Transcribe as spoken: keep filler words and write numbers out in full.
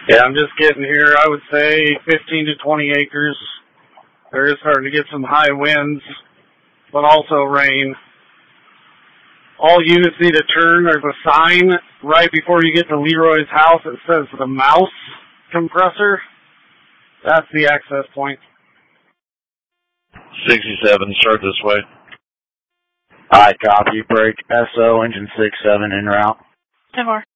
Yeah, I'm just getting here. I would say fifteen to twenty acres. There is starting to get some high winds, but also rain. All units need to turn. There's a sign right before you get to Leroy's house that says the mouse compressor. That's the access point. sixty-seven, start this way. Alright, copy. Break S O, engine six seven, en route. ten more.